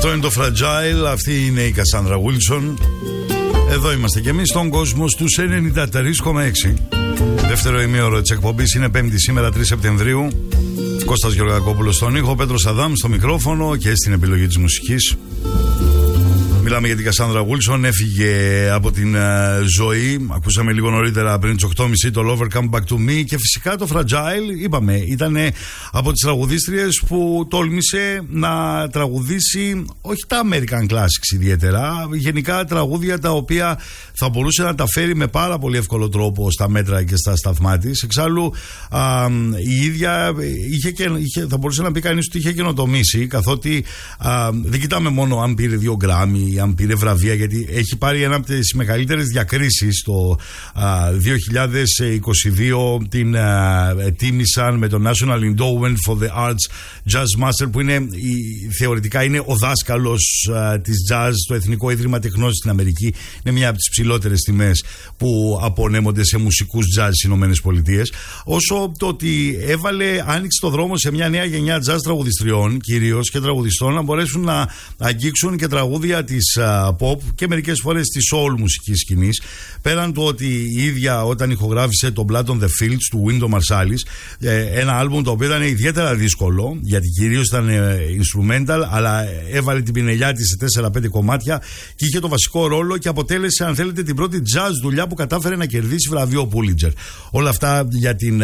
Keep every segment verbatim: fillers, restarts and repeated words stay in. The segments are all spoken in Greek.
Αυτό είναι το Fragile, αυτή είναι η Κασάνδρα Βίλσον. Εδώ είμαστε κι εμείς στον κόσμο στους ενενήντα τρία κόμμα έξι. Δεύτερο ημίωρο της εκπομπής είναι Πέμπτη σήμερα, τρεις Σεπτεμβρίου. Κώστας Γεωργακόπουλος στον ήχο, Πέτρος Αδάμ στο μικρόφωνο και στην επιλογή της μουσικής. Μιλάμε για την Κασάνδρα Βίλσον, έφυγε από την uh, ζωή. Ακούσαμε λίγο νωρίτερα πριν τις οκτώ και μισή το Lover Come Back to Me. Και φυσικά το Fragile, είπαμε, ήταν από τις τραγουδίστριες που τόλμησε να τραγουδήσει όχι τα American Classics ιδιαίτερα, γενικά τραγούδια τα οποία θα μπορούσε να τα φέρει με πάρα πολύ εύκολο τρόπο στα μέτρα και στα σταθμά της. Εξάλλου α, η ίδια είχε και, είχε, θα μπορούσε να πει κανείς ότι είχε καινοτομήσει, καθότι α, δεν κοιτάμε μόνο αν πήρε δύο γκράμι, αν πήρε βραβεία, γιατί έχει πάρει ένα από τις μεγαλύτερες διακρίσεις. Το α, δύο χιλιάδες είκοσι δύο την α, τίμησαν με το National Endowment for the Arts Jazz Master, που είναι η, θεωρητικά είναι ο δάσκαλος α, της jazz στο Εθνικό Ίδρυμα Τεχνών στην Αμερική. Είναι μια από τις ψηλότερες τιμές που απονέμονται σε μουσικούς jazz στις Ηνωμένες Πολιτείες. Όσο το ότι έβαλε, άνοιξε το δρόμο σε μια νέα γενιά jazz τραγουδιστριών, κυρίως και τραγουδιστών, να μπορέσουν να αγγίξουν και τραγούδια της pop και μερικές φορές τη soul μουσικής σκηνής. Πέραν του ότι η ίδια όταν ηχογράφησε το Blood on the Fields του Wynton Marsalis, ένα άλμπουμ το οποίο ήταν ιδιαίτερα δύσκολο, γιατί κυρίως ήταν instrumental, αλλά έβαλε την πινελιά της σε τέσσερα πέντε κομμάτια και είχε το βασικό ρόλο και αποτέλεσε, αν θέλετε, την πρώτη jazz δουλειά που κατάφερε να κερδίσει βραβείο Pulitzer. Όλα αυτά για την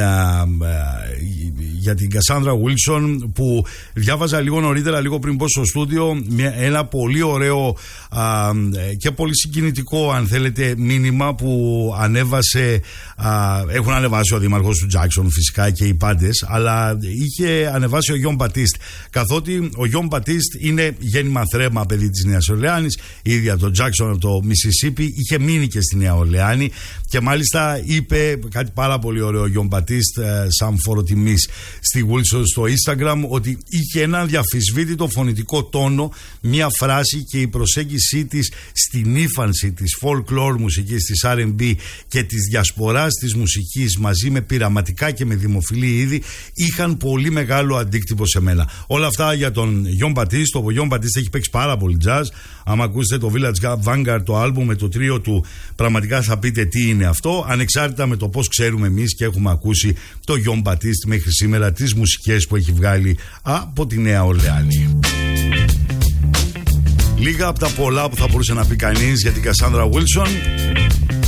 για την Κασάνδρα Βίλσον, που διάβαζα λίγο νωρίτερα, λίγο πριν πω στο στούντιο, ένα πολύ ωραίο Α, και πολύ συγκινητικό, αν θέλετε, μήνυμα που ανέβασε, α, έχουν ανεβάσει ο δήμαρχος του Τζάκσον φυσικά και οι πάντες, αλλά είχε ανεβάσει ο Γιον Μπατίστ, καθότι ο Γιον Μπατίστ είναι γέννημα θρέμα παιδί της Νέας Ορλεάνης, ίδια από το Τζάκσον, από το Μισισίπι, είχε μείνει και στη Νέα Ορλεάνη και μάλιστα είπε κάτι πάρα πολύ ωραίο ο Γιον Μπατίστ, σαν φόρο τιμής στη Wilson στο Instagram, ότι είχε ένα διαφυσβήτητο φωνητικό τόνο, μια φράση και η προσέγγιση της στην ύφανση της folklore μουσικής, της αρ εντ μπι και της διασποράς της μουσικής, μαζί με πειραματικά και με δημοφιλή είδη, είχαν πολύ μεγάλο αντίκτυπο σε μένα. Όλα αυτά για τον Γιον Μπατίστ. Ο Γιον Μπατίστ έχει παίξει πάρα πολύ jazz. Αν ακούσετε το Village Vanguard, το άλμπουμ με το τρίο του, πραγματικά θα πείτε τι είναι αυτό, ανεξάρτητα με το πώς ξέρουμε εμείς και έχουμε ακούσει το Γιον Μπατίστ μέχρι σήμερα, τις μουσικές που έχει βγάλει από τη Νέα Ορλεάνη. Λίγα από τα πολλά που θα μπορούσε να πει κανείς για την Κασάνδρα Βίλσον.